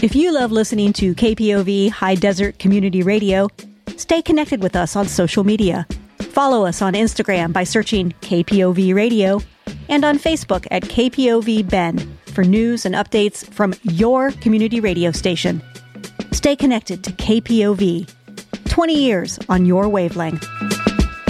If you love listening to KPOV High Desert Community Radio, stay connected with us on social media. Follow us on Instagram by searching KPOV Radio and on Facebook at KPOV Bend for news and updates from your community radio station. Stay connected to KPOV. 20 years on your wavelength.